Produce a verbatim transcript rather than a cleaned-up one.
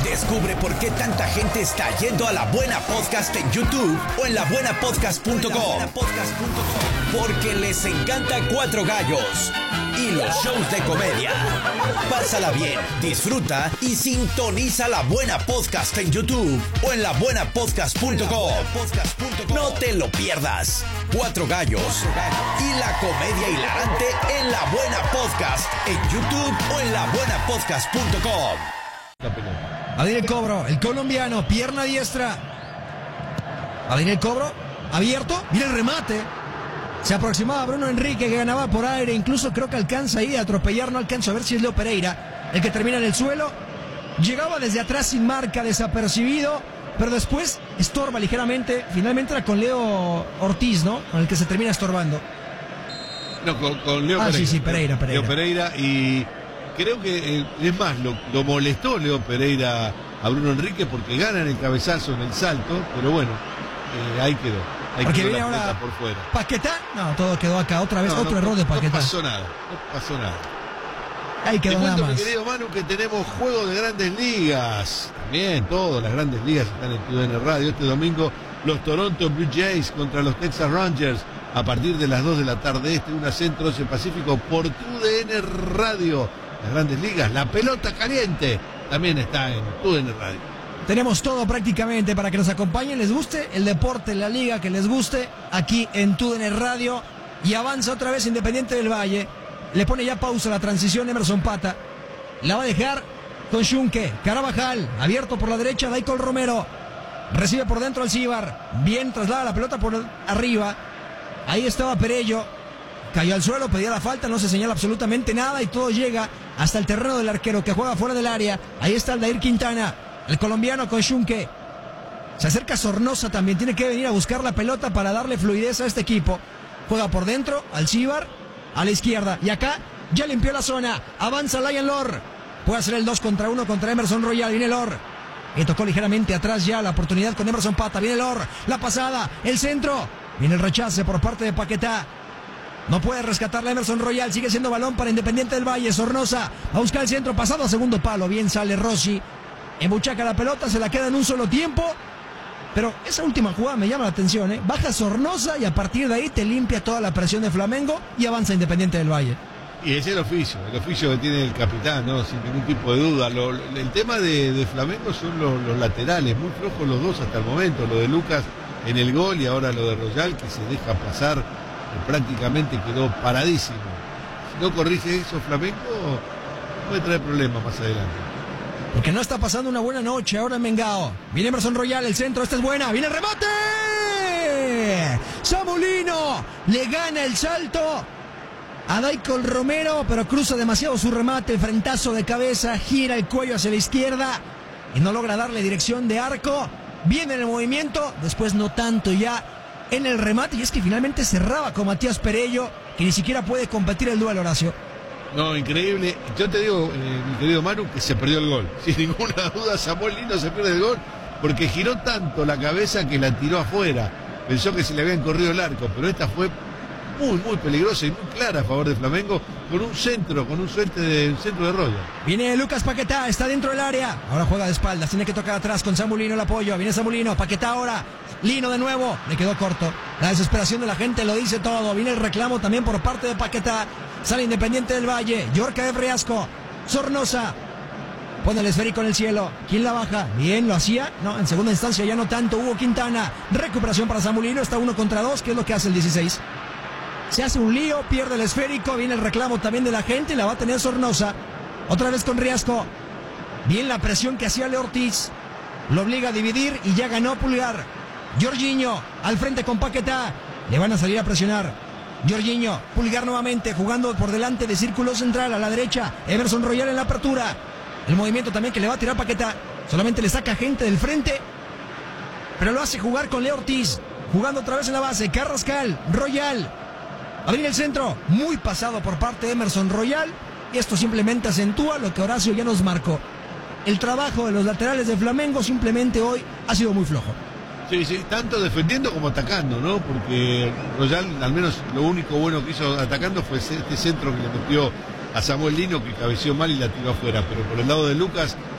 Descubre por qué tanta gente está yendo a La Buena Podcast en YouTube o en la buena podcast punto com. Porque les encanta Cuatro Gallos y los shows de comedia. Pásala bien, disfruta y sintoniza La Buena Podcast en YouTube o en la buena podcast punto com. No te lo pierdas. Cuatro Gallos y la comedia hilarante en La Buena Podcast en YouTube o en la buena podcast punto com. Va a venir el cobro, el colombiano, pierna diestra. Va a venir el cobro, abierto, mira el remate. Se aproximaba Bruno Enrique, que ganaba por aire, incluso creo que alcanza ahí a atropellar, no alcanzo a ver si es Leo Pereira, el que termina en el suelo. Llegaba desde atrás sin marca, desapercibido, pero después estorba ligeramente. Finalmente era con Leo Ortiz, ¿no? Con el que se termina estorbando. No, con, con Leo ah, Pereira. sí, sí, Pereira, Pereira. Leo Pereira y... Creo que, eh, es más, lo, lo molestó Leo Pereira a Bruno Enrique porque gana en el cabezazo, en el salto, pero bueno, eh, ahí quedó. Ahí porque quedó viene la ahora por fuera. Paquetá, no, todo quedó acá, otra vez, no, otro no, error de Paquetá. No pasó nada, no pasó nada. Ahí quedó Te nada cuento, más. mi querido Manu, que tenemos juego de Grandes Ligas. También, todas las Grandes Ligas están en T U D N Radio. Este domingo, los Toronto Blue Jays contra los Texas Rangers. A partir de las dos de la tarde este, una centro, once Pacífico, por T U D N Radio. Las Grandes Ligas, la pelota caliente, también está en T U D N Radio. Tenemos todo prácticamente para que nos acompañen, les guste el deporte, la liga, que les guste, aquí en T U D N Radio. Y avanza otra vez Independiente del Valle. Le pone ya pausa la transición Emerson Pata. La va a dejar con Xunque. Carabajal, abierto por la derecha, Daikol Romero. Recibe por dentro al Cibar. Bien, traslada la pelota por arriba. Ahí estaba Perello. Cayó al suelo, pedía la falta, no se señala absolutamente nada y todo llega hasta el terreno del arquero que juega fuera del área. Ahí está Aldair Quintana, el colombiano con Xunque. Se acerca Sornosa también, tiene que venir a buscar la pelota para darle fluidez a este equipo. Juega por dentro, al Cibar, a la izquierda. Y acá ya limpió la zona, avanza Lion Lor. Puede hacer el dos contra uno contra Emerson Royal, viene Lor. Y tocó ligeramente atrás ya la oportunidad con Emerson Pata, viene Lor, la pasada, el centro. Viene el rechace por parte de Paquetá. No puede rescatar la Emerson Royal, sigue siendo balón para Independiente del Valle. Sornosa a buscar el centro, pasado a segundo palo. Bien sale Rossi, embuchaca la pelota, se la queda en un solo tiempo. Pero esa última jugada me llama la atención, ¿eh? Baja Sornosa y a partir de ahí te limpia toda la presión de Flamengo y avanza Independiente del Valle. Y es el oficio, el oficio que tiene el capitán, ¿no? Sin ningún tipo de duda. Lo, el tema de, de Flamengo son los, los laterales, muy flojos los dos hasta el momento. Lo de Lucas en el gol y ahora lo de Royal, que se deja pasar, que prácticamente quedó paradísimo. Si no corrige eso Flamengo, puede traer problemas más adelante. Porque no está pasando una buena noche ahora en Mengao. Viene Emerson Royal, el centro, esta es buena, viene el remate. Samulino le gana el salto a Daikol Romero, pero cruza demasiado su remate, el frentazo de cabeza, gira el cuello hacia la izquierda y no logra darle dirección de arco. Viene en el movimiento, después no tanto ya en el remate, y es que finalmente cerraba con Matías Perello, que ni siquiera puede competir el duelo, Horacio. No, increíble. Yo te digo, eh, mi querido Manu, que se perdió el gol. Sin ninguna duda, Samuel Lino se pierde el gol porque giró tanto la cabeza que la tiró afuera. Pensó que se le habían corrido el arco, pero esta fue muy, muy peligrosa y muy clara a favor de Flamengo, con un centro, con un centro de, un centro de Royal. Viene Lucas Paquetá, está dentro del área, ahora juega de espaldas, tiene que tocar atrás con Samulino el apoyo, viene Samulino, Paquetá ahora, Lino de nuevo, le quedó corto, la desesperación de la gente lo dice todo, viene el reclamo también por parte de Paquetá, sale Independiente del Valle, Yorca de Friasco, Sornosa, pone el esférico en el cielo, ¿quién la baja? Bien, lo hacía, no, en segunda instancia ya no tanto, Hugo Quintana, recuperación para Samulino, está uno contra dos, que es lo que hace el dieciséis. Se hace un lío, pierde el esférico, viene el reclamo también de la gente y la va a tener Sornosa. Otra vez con Riasco. Bien la presión que hacía Leo Ortiz. Lo obliga a dividir y ya ganó Pulgar. Jorginho al frente con Paquetá. Le van a salir a presionar. Jorginho, Pulgar nuevamente jugando por delante de círculo central a la derecha. Emerson Royal en la apertura. El movimiento también que le va a tirar Paquetá. Solamente le saca gente del frente, pero lo hace jugar con Leo Ortiz. Jugando otra vez en la base. Carrascal, Royal. Abrir el centro, muy pasado por parte de Emerson Royal, y esto simplemente acentúa lo que Horacio ya nos marcó. El trabajo de los laterales de Flamengo simplemente hoy ha sido muy flojo. Sí, sí, tanto defendiendo como atacando, ¿no? Porque Royal, al menos lo único bueno que hizo atacando fue este centro que le metió a Samuel Lino, que cabeció mal y la tiró afuera. Pero por el lado de Lucas,